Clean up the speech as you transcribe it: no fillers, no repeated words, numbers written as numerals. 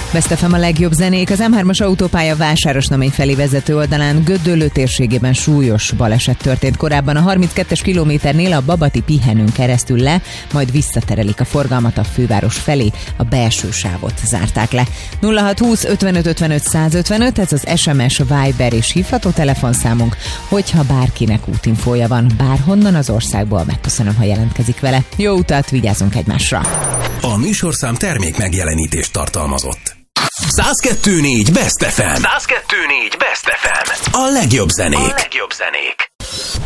Best FM a legjobb zenék. Az M3-as autópálya Vásárosnamény felé vezető oldalán Gödöllő térségében súlyos baleset történt korábban. A 32-es kilométernél a Babati pihenőn keresztül le, majd visszaterelik a forgalmat a főváros felé, a belső sávot zárták le. 0620 55 55 155, ez az SMS, Viber és hívható telefonszámunk, hogyha bárkinek útinfója van bárhonnan az országból, megköszönöm, ha jelentkezik vele. Jó utat, vigyázzunk egymásra! A műsorszám termék megjelenítést tartalmazott. 102.4 Best FM. 102.4 Best FM. A legjobb zenék.